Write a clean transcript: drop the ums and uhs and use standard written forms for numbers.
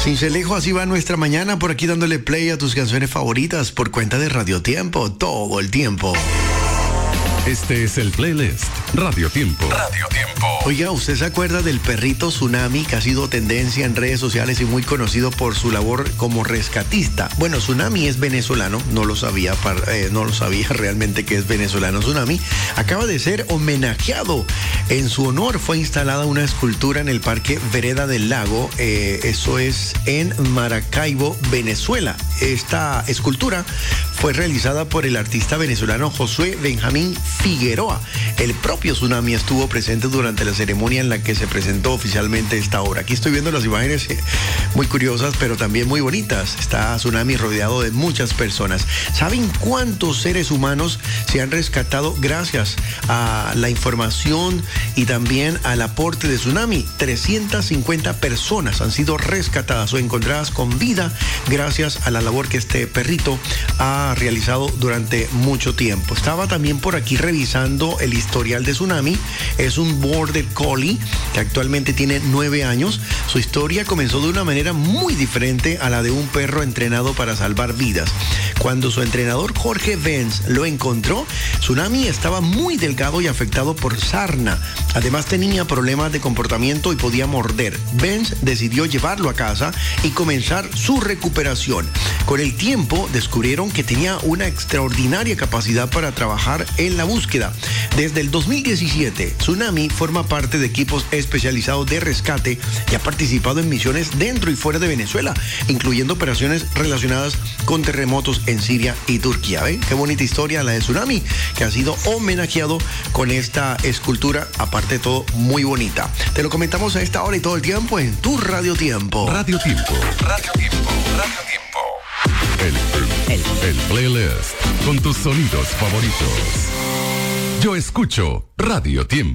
Cincelejo, así va nuestra mañana por aquí dándole play a tus canciones favoritas por cuenta de Radio Tiempo, todo el tiempo. Este es el playlist Radio Tiempo. Radio Tiempo. Oiga, ¿usted se acuerda del perrito Tsunami que ha sido tendencia en redes sociales y muy conocido por su labor como rescatista? Bueno, Tsunami es venezolano, no lo sabía realmente que es venezolano. Tsunami acaba de ser homenajeado. En su honor fue instalada una escultura en el Parque Vereda del Lago, eso es en Maracaibo, Venezuela. Esta escultura fue realizada por el artista venezolano Josué Benjamín Figueroa. El propio Tsunami estuvo presente durante la ceremonia en la que se presentó oficialmente esta obra. Aquí estoy viendo las imágenes muy curiosas, pero también muy bonitas. Está Tsunami rodeado de muchas personas. ¿Saben cuántos seres humanos se han rescatado gracias a la información y también al aporte de Tsunami? 350 personas han sido rescatadas o encontradas con vida gracias a la labor que este perrito ha realizado durante mucho tiempo. Estaba también por aquí revisando el historial de Tsunami. Es un Border Collie que actualmente tiene 9 años. Su historia comenzó de una manera muy diferente a la de un perro entrenado para salvar vidas. Cuando su entrenador Jorge Benz lo encontró, Tsunami estaba muy delgado y afectado por sarna. Además tenía problemas de comportamiento y podía morder. Benz decidió llevarlo a casa y comenzar su recuperación. Con el tiempo descubrieron que tenía una extraordinaria capacidad para trabajar en la búsqueda. Desde el 2017, Tsunami forma parte de equipos especializados de rescate y ha participado en misiones dentro y fuera de Venezuela, incluyendo operaciones relacionadas con terremotos en Siria y Turquía. ¿Ven? Qué bonita historia la de Tsunami, que ha sido homenajeado con esta escultura, aparte de todo, muy bonita. Te lo comentamos a esta hora y todo el tiempo en tu Radio Tiempo. Radio Tiempo. Radio Tiempo. Radio Tiempo. El playlist con tus sonidos favoritos. Yo escucho Radio Tiempo.